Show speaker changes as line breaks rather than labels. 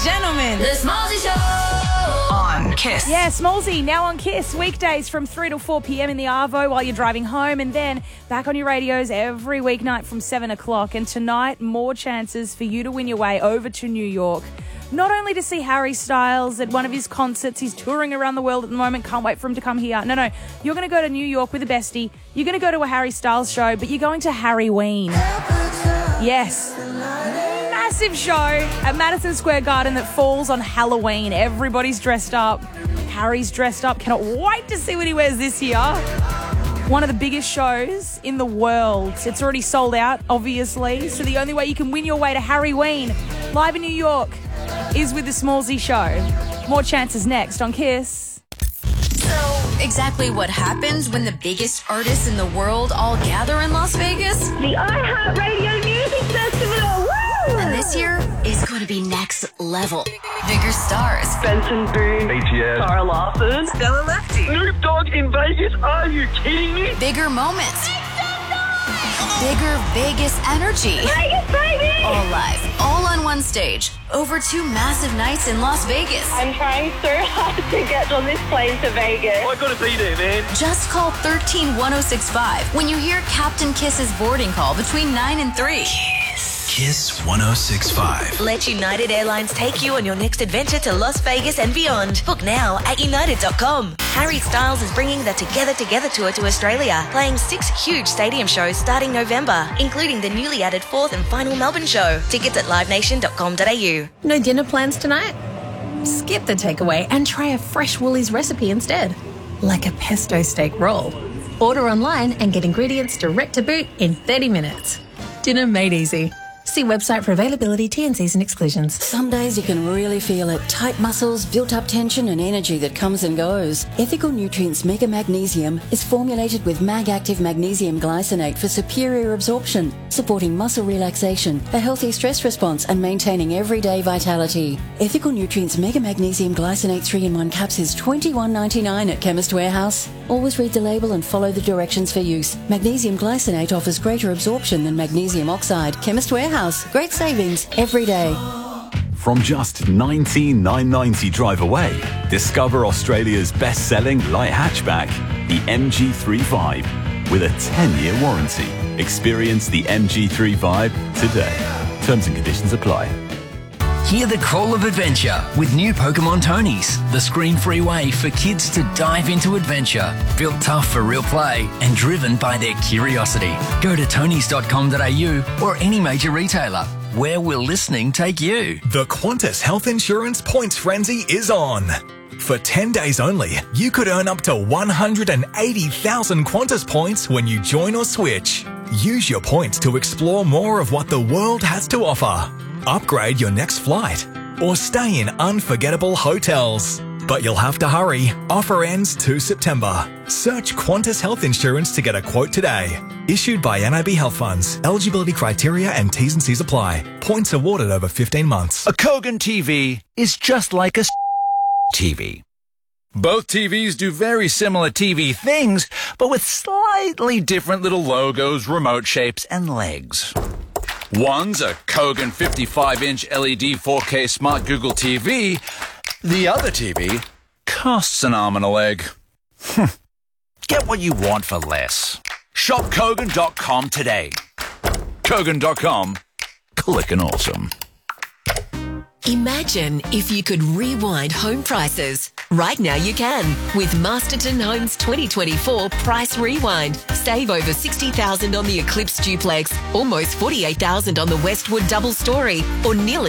gentlemen,
The Smallzy Show on Kiss.
Yeah, Smallzy, now on Kiss, weekdays from 3 to 4 p.m. in the Arvo while you're driving home, and then back on your radios every weeknight from 7 o'clock. And tonight, more chances for you to win your way over to New York. Not only to see Harry Styles at one of his concerts, he's touring around the world at the moment, can't wait for him to come here. No, you're going to go to New York with a bestie, you're going to go to a Harry Styles show, but you're going to Harryween. Yes. Massive show at Madison Square Garden that falls on Halloween. Everybody's dressed up. Harry's dressed up. Cannot wait to see what he wears this year. One of the biggest shows in the world. It's already sold out, obviously. So the only way you can win your way to Harryween, live in New York, is with the Smallzy Show. More chances next on Kiss.
So, exactly what happens when the biggest artists in the world all gather in Las Vegas?
The iHeartRadio Music Festival! Woo!
And this year is going to be next level. Bigger stars.
Benson Boone,
BTS,
Sarah Larson,
Stella Lefty.
Snoop Dogg in Vegas. Are you kidding me?
Bigger moments. Bigger Vegas energy.
Vegas, baby!
All live, all on one stage. Over 2 massive nights in Las Vegas.
I'm trying so hard to get on this plane to Vegas.
I gotta be there, man.
Just call 13-1065 when you hear Captain Kiss's boarding call between 9 and 3.
Kiss 1065.
Let United Airlines take you on your next adventure to Las Vegas and beyond. Book now at united.com. Harry Styles is bringing the Together tour to Australia, playing 6 huge stadium shows starting November, including the newly added 4th and final Melbourne show. Tickets at livenation.com.au.
No dinner plans tonight? Skip the takeaway and try a fresh Woolies recipe instead, like a pesto steak roll. Order online and get ingredients direct to boot in 30 minutes. Dinner made easy. See website for availability, T&Cs and exclusions.
Some days you can really feel it. Tight muscles, built-up tension and energy that comes and goes. Ethical Nutrients Mega Magnesium is formulated with Mag-Active Magnesium Glycinate for superior absorption, supporting muscle relaxation, a healthy stress response and maintaining everyday vitality. Ethical Nutrients Mega Magnesium Glycinate 3-in-1 caps is $21.99 at Chemist Warehouse. Always read the label and follow the directions for use. Magnesium Glycinate offers greater absorption than magnesium oxide. Chemist Warehouse. Great savings every day.
From just $19,990 drive away, discover Australia's best-selling light hatchback, the MG3 with a 10-year warranty. Experience the MG3 Vibe today. Terms and conditions apply.
Hear the call of adventure with new Pokemon Tonys, the screen-free way for kids to dive into adventure. Built tough for real play and driven by their curiosity. Go to tonys.com.au or any major retailer. Where will listening take you?
The Qantas Health Insurance Points Frenzy is on. For 10 days only, you could earn up to 180,000 Qantas points when you join or switch. Use your points to explore more of what the world has to offer. Upgrade your next flight or stay in unforgettable hotels. But you'll have to hurry. Offer ends 2 September. Search Qantas Health Insurance to get a quote today. Issued by NIB Health Funds. Eligibility criteria and T's and C's apply. Points awarded over 15 months.
A Kogan TV is just like a TV. Both TVs do very similar TV things, but with slightly different little logos, remote shapes, and legs. One's a Kogan 55-inch LED 4K Smart Google TV. The other TV costs an arm and a leg. Get what you want for less. Shop Kogan.com today. Kogan.com. Clickin' awesome.
Imagine if you could rewind home prices. Right now you can with Masterton Homes 2024 Price Rewind. Save over $60,000 on the Eclipse Duplex, almost $48,000 on the Westwood Double Story, or nearly